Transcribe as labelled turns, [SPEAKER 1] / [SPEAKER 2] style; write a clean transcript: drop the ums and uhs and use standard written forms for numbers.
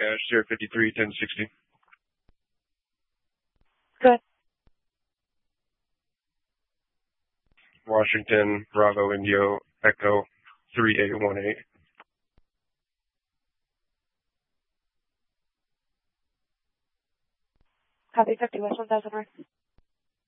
[SPEAKER 1] Dash 053 1060.
[SPEAKER 2] Good.
[SPEAKER 1] Washington, Bravo, Indio, Echo 3818.
[SPEAKER 2] Copy 50 West 1000 North.